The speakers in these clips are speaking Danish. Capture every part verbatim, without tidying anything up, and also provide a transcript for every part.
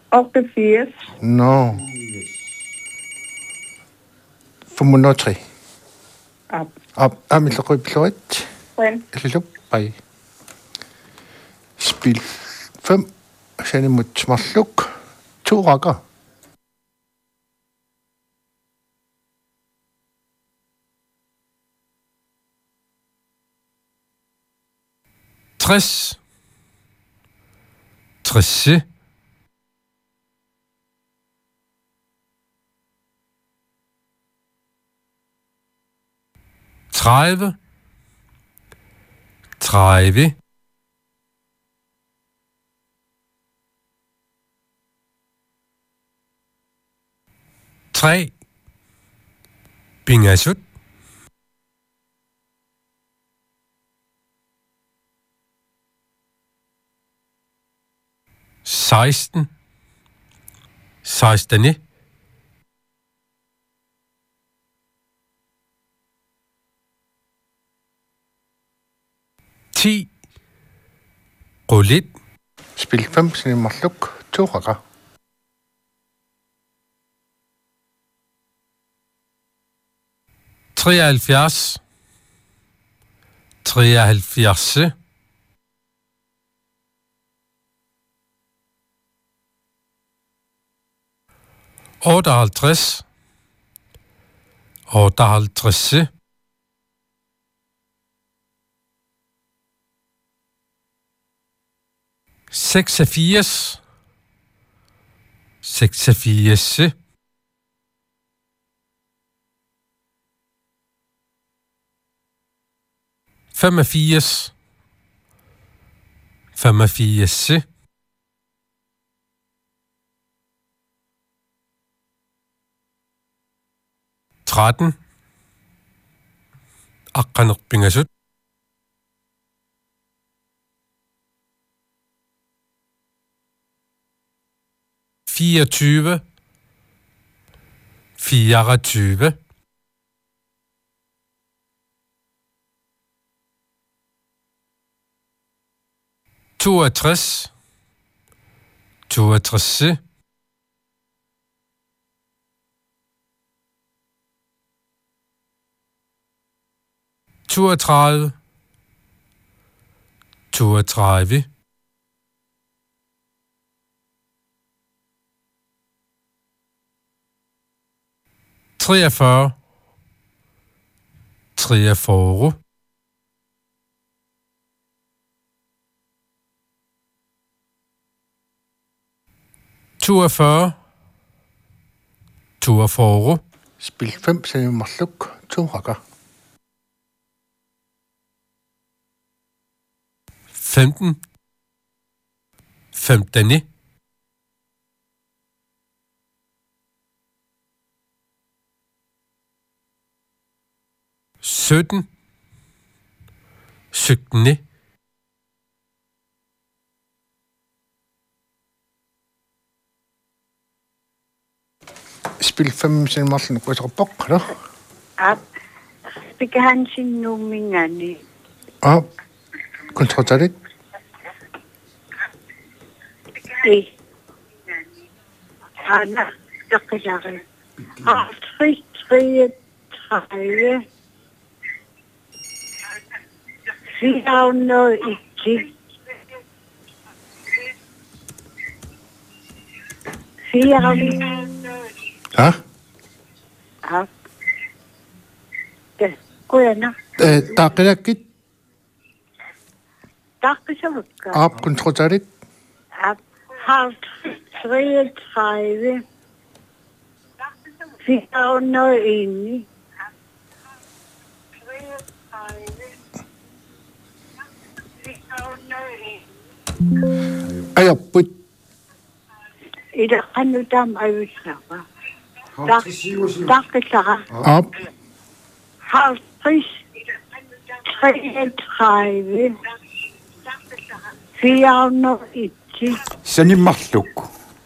otteogfirs. Nå. fem hundrede og tre. Op. Op. Amillerød blødt. Hvordan? Lupai. Spil fem. Sende mod småsluk. To rækker. tres. Tresse. tredive. tredive. tre. Bingasut. seksten. sekstene. ti. Rullet. Spil fem. Sende mod sluk. To rækker. treoghalvfjerds. treoghalvfjerds. otteoghalvtreds. otteoghalvtreds. seksogfirs. seksogfirs. femogfirs. femogfirs. tretten. Akkanak bingasut. fireogtyve. fireogtyve. toogtres. toogtres. toogtredive. toogtredive. treogfyrre. treogfyrre. toogfyrre. toogfyrre. Spil fem. Sende mod sluk. To rækker. femten. femtene. sytten. syttende. Spil fem. Sende mod sluk. Rødre bok. Op. Spikker han sin numingerne. Op. Kontrollet. Det. Anna. Dere. Halvtreds. treogtredive. fire hundrede og ti. fire hundrede. Ja. Ja. Det går jeg nok. Tak er det. Tak så meget. Op. Kontrollet. Op. Halvtreds. treogtredive. fire hundrede og en. Ej, op. I det kan du da mig udslappe. Tak så. Op. Halvtreds. treogtredive. fire hundrede og ti. Send i masluk.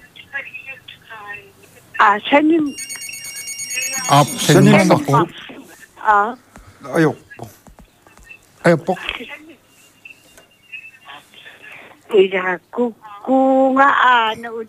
Ah, send i... Op. Send i masluk. Ah. Ej, op. Ej, op. I det har kunga ano